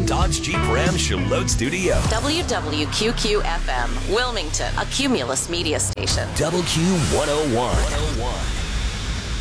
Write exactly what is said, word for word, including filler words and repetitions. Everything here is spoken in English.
Dodge Jeep Ram Charlotte Studio. W W Q Q F M, Wilmington, a Cumulus media station. W Q one oh one.